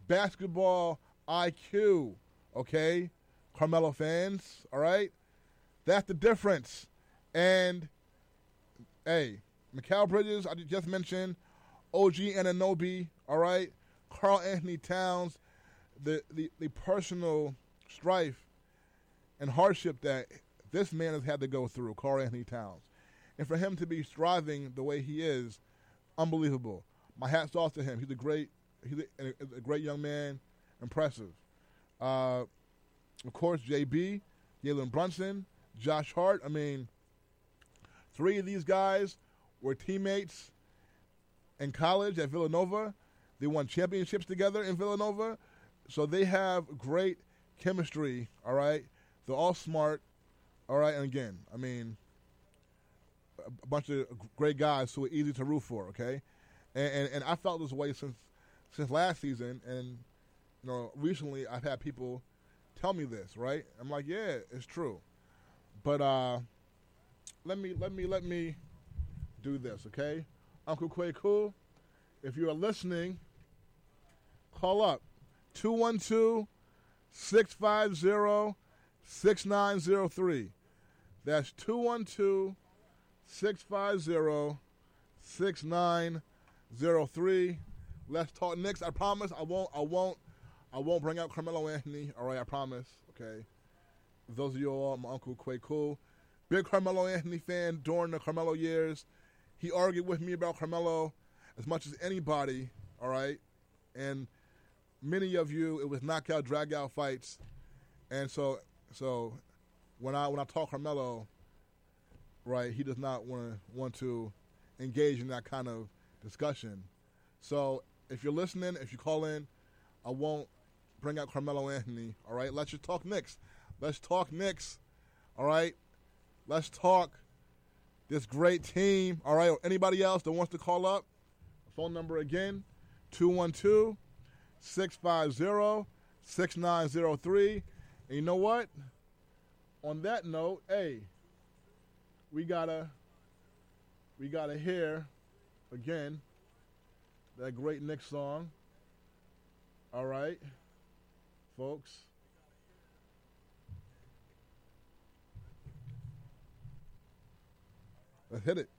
basketball IQ, okay? Carmelo fans, all right? That's the difference. And, hey, Mikal Bridges, I just mentioned, OG Anunoby, all right? Karl Anthony Towns, the personal strife and hardship that this man has had to go through, Karl Anthony Towns. And for him to be striving the way he is, unbelievable. My hat's off to him. He's a great young man, impressive. Of course, JB, Jalen Brunson, Josh Hart. I mean, three of these guys were teammates in college at Villanova. They won championships together in Villanova. So they have great chemistry, all right? They're all smart, all right? And again, I mean, a bunch of great guys who are easy to root for, okay? And I felt this way since last season, and recently I've had people tell me this, right? I'm like, yeah, it's true. But let me do this, okay? Uncle Quay Cool, if you are listening, call up 212-650-6903. That's 212-650-6903. Let's talk Knicks. I promise I won't bring out Carmelo Anthony. All right, I promise. Okay. Those of you all, my Uncle Quay Cool, big Carmelo Anthony fan during the Carmelo years. He argued with me about Carmelo as much as anybody. All right, and many of you, it was knockout, drag out fights, and so when I talk Carmelo, right, he does not want to engage in that kind of discussion. So if you're listening, if you call in, I won't bring out Carmelo Anthony. All right, let's just talk Knicks. Let's talk Knicks. All right, let's talk this great team. All right, or anybody else that wants to call up, phone number again, 212-650-6903. And you know what? On that note, hey, we gotta hear again that great Knicks song. All right, folks. Let's hit it.